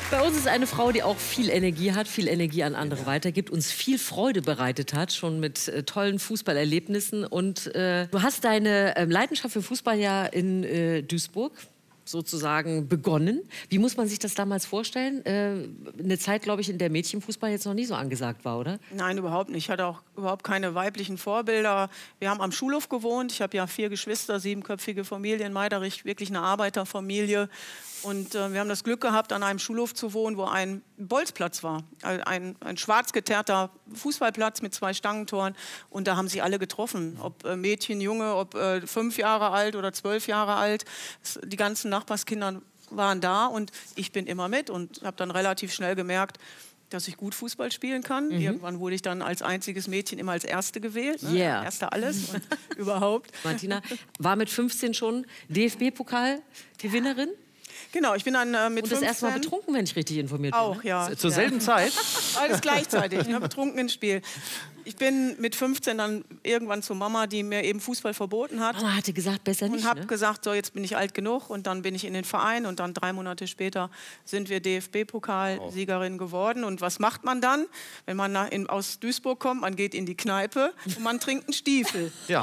Bei uns ist eine Frau, die auch viel Energie hat, viel Energie an andere weitergibt, uns viel Freude bereitet hat, schon mit tollen Fußballerlebnissen. Und du hast deine Leidenschaft für Fußball ja in Duisburg sozusagen begonnen. Wie muss man sich das damals vorstellen? Eine Zeit, glaube ich, in der Mädchenfußball jetzt noch nie so angesagt war, oder? Nein, überhaupt nicht. Ich hatte auch überhaupt keine weiblichen Vorbilder. Wir haben am Schulhof gewohnt. Ich habe ja 4 Geschwister, 7-köpfige Familie in Meiderich, wirklich eine Arbeiterfamilie. Und wir haben das Glück gehabt, an einem Schulhof zu wohnen, wo ein Bolzplatz war. Ein schwarz geteerter Fußballplatz mit 2 Stangentoren. Und da haben sie alle getroffen. Ob Mädchen, Junge, ob 5 Jahre alt oder 12 Jahre alt. Die ganzen Nachbarskinder waren da und ich bin immer mit. Und habe dann relativ schnell gemerkt, dass ich gut Fußball spielen kann. Irgendwann wurde ich dann als einziges Mädchen immer als Erste gewählt. Ne? Yeah. Erste alles und überhaupt. Martina war mit 15 schon DFB-Pokal-Gewinnerin? Genau, ich bin dann mit 15... Und das erste Mal betrunken, wenn ich richtig informiert bin. Auch, ja. Zur selben Zeit? Alles gleichzeitig, ne? Betrunken ins Spiel. Ich bin mit 15 dann irgendwann zur Mama, die mir eben Fußball verboten hat. Mama hatte gesagt, besser nicht, und habe ne? gesagt, so jetzt bin ich alt genug. Und dann bin ich in den Verein und dann 3 Monate später sind wir DFB-Pokalsiegerin geworden. Und was macht man dann, wenn man aus Duisburg kommt? Man geht in die Kneipe und man trinkt einen Stiefel. Ja.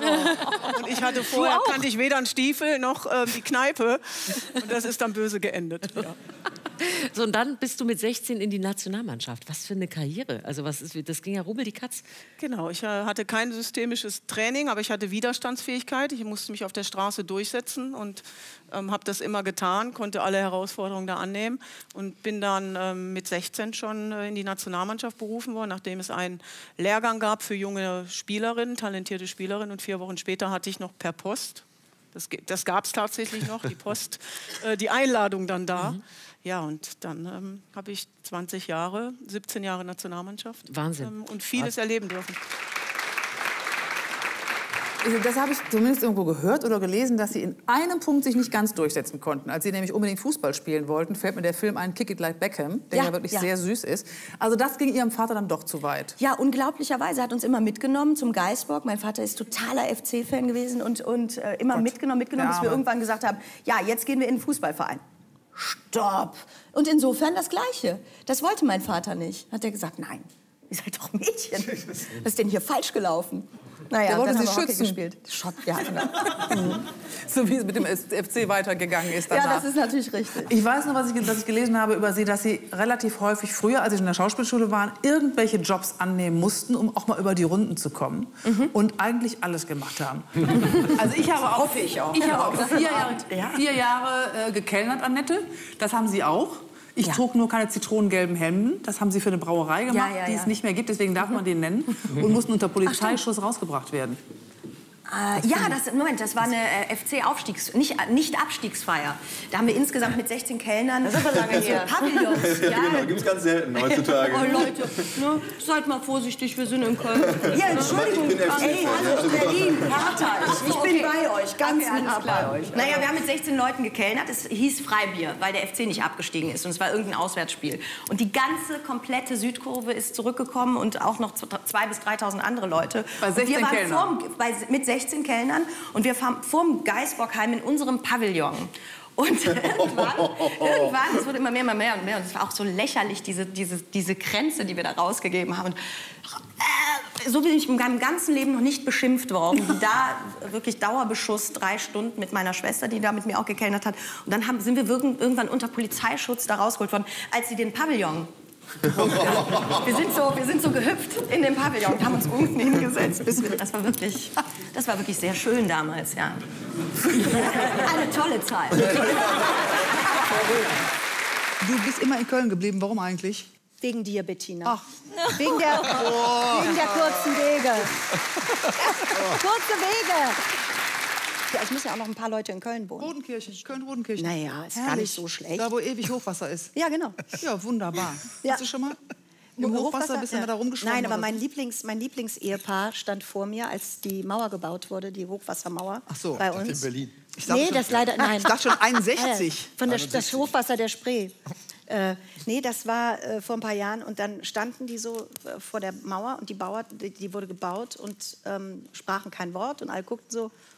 Und ich hatte vorher, kannte ich weder einen Stiefel noch die Kneipe. Und das ist dann böse geendet. Ja. So, und dann bist du mit 16 in die Nationalmannschaft. Was für eine Karriere. Also das ging ja rubbel die Katz. Genau, ich hatte kein systemisches Training, aber ich hatte Widerstandsfähigkeit. Ich musste mich auf der Straße durchsetzen und habe das immer getan, konnte alle Herausforderungen da annehmen und bin dann mit 16 schon in die Nationalmannschaft berufen worden, nachdem es einen Lehrgang gab für junge Spielerinnen, talentierte Spielerinnen. Und 4 Wochen später hatte ich noch per Post, das gab es tatsächlich noch, die Post, die Einladung dann da. Ja, und dann habe ich 17 Jahre Nationalmannschaft. Wahnsinn. Und vieles erleben dürfen. Das habe ich zumindest irgendwo gehört oder gelesen, dass Sie in einem Punkt sich nicht ganz durchsetzen konnten. Als Sie nämlich unbedingt Fußball spielen wollten, fällt mir der Film ein, Kick It Like Beckham, der ja wirklich sehr süß ist. Also das ging Ihrem Vater dann doch zu weit. Ja, unglaublicherweise. Er hat uns immer mitgenommen zum Geisbock. Mein Vater ist totaler FC-Fan gewesen und immer mitgenommen, bis wir irgendwann gesagt haben, ja, jetzt gehen wir in den Fußballverein. Stopp! Und insofern das Gleiche. Das wollte mein Vater nicht. Hat er gesagt, nein, ihr seid doch Mädchen. Was ist denn hier falsch gelaufen? Naja, dann haben Sie wir Hockey schützen. gespielt. Ja, genau. So wie es mit dem FC weitergegangen ist danach. Ja, das ist natürlich richtig. Ich weiß noch, was ich gelesen habe über Sie, dass Sie relativ häufig früher, als Sie in der Schauspielschule waren, irgendwelche Jobs annehmen mussten, um auch mal über die Runden zu kommen. Und eigentlich alles gemacht haben. Also ich habe auch, ich habe auch 4 Jahre gekellnert, Annette. Das haben Sie auch. Ich trug nur keine zitronengelben Hemden. Das haben Sie für eine Brauerei gemacht, die es nicht mehr gibt. Deswegen darf man den nennen. Und mussten unter Polizeischuss rausgebracht werden. Das war eine nicht Abstiegsfeier. Da haben wir insgesamt mit 16 Kellnern. Das ist aber lange her. Pavillons. Ja. Genau, gibt es ganz selten heutzutage. Oh Leute, ne, seid mal vorsichtig, wir sind in Köln. Ja, Entschuldigung. Ey, hallo, Berlin, Hertha. Ich bin bei euch, ganz nah bei euch. Naja, wir haben mit 16 Leuten gekellnert. Es hieß Freibier, weil der FC nicht abgestiegen ist. Und es war irgendein Auswärtsspiel. Und die ganze komplette Südkurve ist zurückgekommen und auch noch 2.000 bis 3.000 andere Leute. Bei 16 Kellnern? Mit 16 Kellnern und wir fahren vorm Geisbockheim in unserem Pavillon. Und irgendwann, es wurde immer mehr und mehr. Und es war auch so lächerlich, diese Grenze, die wir da rausgegeben haben. Und, so bin ich in meinem ganzen Leben noch nicht beschimpft worden. Da wirklich Dauerbeschuss, 3 Stunden mit meiner Schwester, die da mit mir auch gekellnert hat. Und dann sind wir irgendwann unter Polizeischutz da rausgeholt worden, als sie den Pavillon... Wir sind so gehüpft in dem Pavillon und haben uns unten hingesetzt. Das war wirklich sehr schön damals, ja. Eine tolle Zeit. Du bist immer in Köln geblieben. Warum eigentlich? Wegen dir, Bettina. Ach. Wegen der kurzen Wege. Kurze Wege. Ja, es müssen ja auch noch ein paar Leute in Köln wohnen. Rodenkirchen, Köln-Rodenkirchen. Naja, ist gar nicht so schlecht. Da, wo ewig Hochwasser ist. Ja, genau. Ja, wunderbar. Ja. Hast du schon mal im Hochwasser bist du da rumgeschwommen? Nein, aber mein Lieblingsehepaar stand vor mir, als die Mauer gebaut wurde, die Hochwassermauer. Ach so, bei uns. in Berlin. Nee, das leider, nein. Ich dachte schon 61. Von das Hochwasser der Spree. Nee, das war vor ein paar Jahren. Und dann standen die so vor der Mauer und die wurde gebaut und sprachen kein Wort. Und alle guckten so